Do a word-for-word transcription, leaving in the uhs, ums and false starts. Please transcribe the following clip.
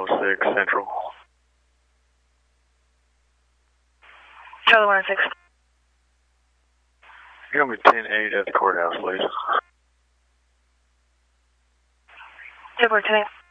oh six Central. Charlie one oh six. You're going to be ten eight at the courthouse, please. Airport ten eight.